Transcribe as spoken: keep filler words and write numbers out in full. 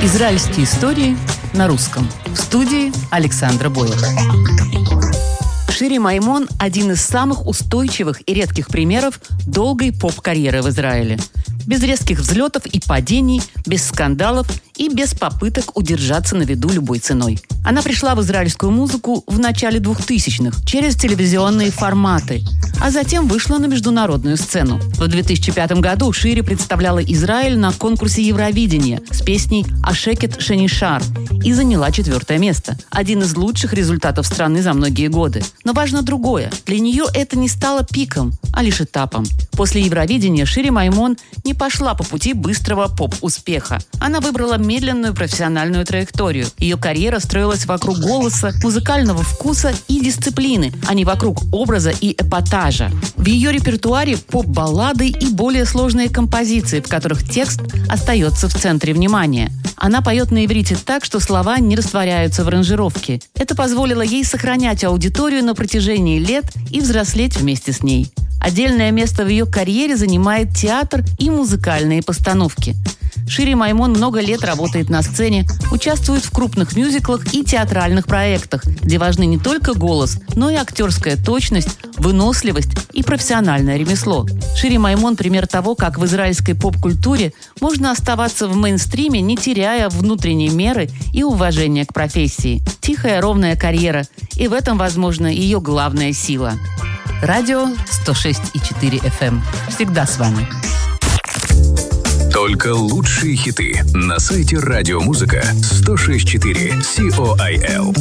Израильские истории на русском. В студии Александра Боева. Шири Маймон – один из самых устойчивых и редких примеров долгой поп-карьеры в Израиле. Без резких взлетов и падений, без скандалов и без попыток удержаться на виду любой ценой. Она пришла в израильскую музыку в начале двухтысячных через телевизионные форматы, а затем вышла на международную сцену. В две тысячи пятом году Шири представляла Израиль на конкурсе Евровидения с песней «Ашекет Шенишар» и заняла четвертое место. Один из лучших результатов страны за многие годы. Но важно другое. Для нее это не стало пиком, а лишь этапом. После Евровидения Шири Маймон не пошла по пути быстрого поп-успеха. Она выбрала медленную профессиональную траекторию. Ее карьера строилась вокруг голоса, музыкального вкуса и дисциплины, а не вокруг образа и эпатажа. В ее репертуаре поп-баллады и более сложные композиции, в которых текст остается в центре внимания. Она поет на иврите так, что слова не растворяются в аранжировке. Это позволило ей сохранять аудиторию на протяжении лет и взрослеть вместе с ней. Отдельное место в ее карьере занимает театр и музыкальные постановки. Шири Маймон много лет работает на сцене, участвует в крупных мюзиклах и театральных проектах, где важны не только голос, но и актерская точность, выносливость и профессиональное ремесло. Шири Маймон – пример того, как в израильской поп-культуре можно оставаться в мейнстриме, не теряя внутренней меры и уважения к профессии. Тихая, ровная карьера, и в этом, возможно, ее главная сила. Радио сто шесть и четыре эф эм. Всегда с вами. Только лучшие хиты на сайте радиомузыка сто шесть и четыре си о ай эл.